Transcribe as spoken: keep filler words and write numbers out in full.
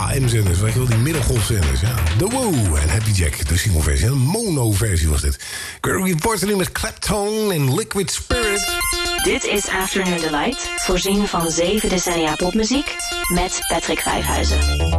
A M-zenders, weet je wel, die middengolfzenders. Ja. The Woo en Happy Jack, de singleversie. Een mono-versie was dit. Gregory Porter nu met Clapton en Liquid Spirit. Dit is Afternoon Delight, voorzien van zeven decennia popmuziek met Patrick Vijfhuizen.